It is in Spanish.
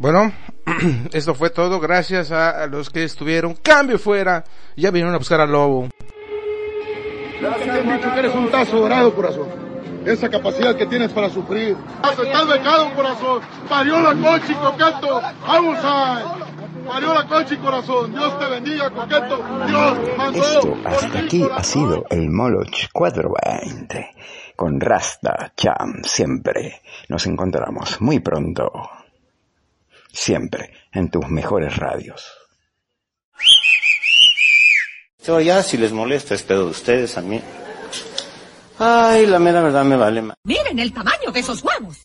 Bueno, esto fue todo. Gracias a los que estuvieron. Cambio fuera. Ya vinieron a buscar al lobo. Gracias, te han dicho que eres un tazo dorado, corazón. Esa capacidad que tienes para sufrir. Estás becado, corazón. Parió la Conchi, coqueto. Vamos a... Parió la Conchi, corazón. Dios te bendiga, coqueto. Dios mandó. Esto hasta aquí ha sido el Moloch 420. Con Rasta Cham siempre. Nos encontramos muy pronto. Siempre en tus mejores radios. Yo ya, si les molesta, es pedo de ustedes a mí. Ay, la mera verdad me vale más. Miren el tamaño de esos huevos.